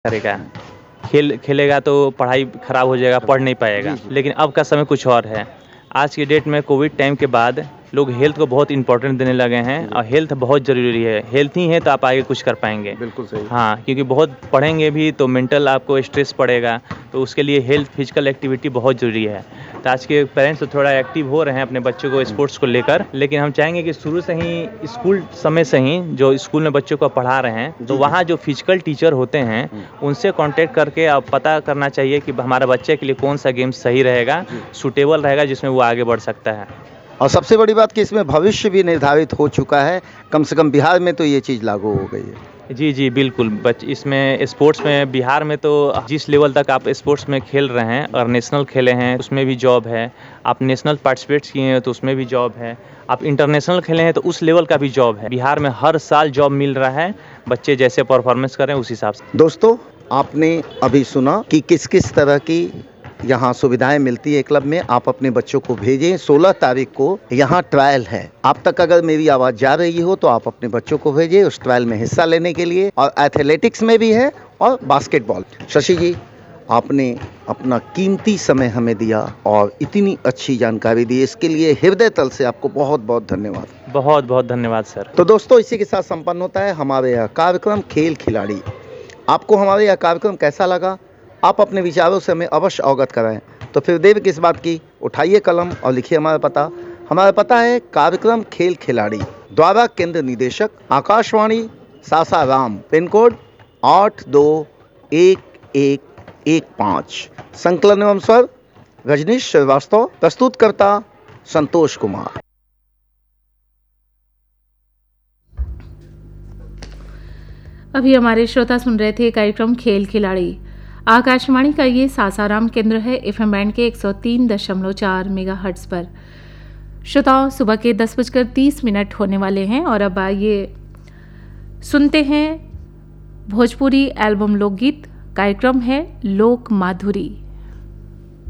करेगा। खेलेगा तो पढ़ाई खराब हो जाएगा, पढ़ नहीं पाएगा। लेकिन अब का समय कुछ और है। आज की डेट में कोविड टाइम के बाद लोग हेल्थ को बहुत इम्पोर्टेंट देने लगे हैं और हेल्थ बहुत ज़रूरी है। हेल्थ ही है तो आप आगे कुछ कर पाएंगे। बिल्कुल सही। हाँ, क्योंकि बहुत पढ़ेंगे भी तो मेंटल आपको स्ट्रेस पड़ेगा, तो उसके लिए हेल्थ फिजिकल एक्टिविटी बहुत ज़रूरी है। तो आज के पेरेंट्स तो थोड़ा एक्टिव हो रहे हैं अपने बच्चों को स्पोर्ट्स को लेकर, लेकिन हम चाहेंगे कि शुरू से ही स्कूल समय से ही जो स्कूल में बच्चों को पढ़ा रहे हैं तो वहाँ जो फिजिकल टीचर होते हैं उनसे कांटेक्ट करके आप पता करना चाहिए कि हमारा बच्चे के लिए कौन सा गेम सही रहेगा, सूटेबल रहेगा, जिसमें वो आगे बढ़ सकता है। और सबसे बड़ी बात कि इसमें भविष्य भी निर्धारित हो चुका है, कम से कम बिहार में तो ये चीज़ लागू हो गई है। जी बिल्कुल। इसमें स्पोर्ट्स में बिहार में तो जिस लेवल तक आप स्पोर्ट्स में खेल रहे हैं और नेशनल खेले हैं उसमें भी जॉब है, आप नेशनल पार्टिसिपेट किए हैं तो उसमें भी जॉब है, आप इंटरनेशनल खेले हैं तो उस लेवल का भी जॉब है। बिहार में हर साल जॉब मिल रहा है, बच्चे जैसे परफॉर्मेंस करें उस हिसाब से। दोस्तों, आपने अभी सुना कि किस किस तरह की यहाँ सुविधाएं मिलती है क्लब में। आप अपने बच्चों को भेजें। 16 तारीख को यहाँ ट्रायल है। आप तक अगर मेरी आवाज़ जा रही हो तो आप अपने बच्चों को भेजें उस ट्रायल में हिस्सा लेने के लिए। और एथलेटिक्स में भी है और बास्केटबॉल। शशि जी, आपने अपना कीमती समय हमें दिया और इतनी अच्छी जानकारी दी, इसके लिए हृदय तल से आपको बहुत बहुत धन्यवाद। बहुत बहुत धन्यवाद सर। तो दोस्तों, इसी के साथ संपन्न होता है हमारे यह कार्यक्रम खेल खिलाड़ी। आपको हमारे यह कार्यक्रम कैसा लगा, आप अपने विचारों से हमें अवश्य अवगत कराएं। तो फिर देर किस बात की, उठाइए कलम और लिखिए हमारा पता। हमारा पता है कार्यक्रम खेल खिलाड़ी, द्वारा केंद्र निदेशक आकाशवाणी सासाराम, पिन कोड 821115। संकलन एवं स्वर रजनीश श्रीवास्तव, प्रस्तुतकर्ता संतोष कुमार। अभी हमारे श्रोता सुन रहे थे कार्यक्रम खेल खिलाड़ी। आकाशवाणी का ये सासाराम केंद्र है एफएम बैंड के 103.4 मेगाहर्ट्ज पर। श्रोताओं, सुबह के 10:30 होने वाले हैं और अब आइए सुनते हैं भोजपुरी एल्बम लोकगीत। कार्यक्रम है लोक माधुरी।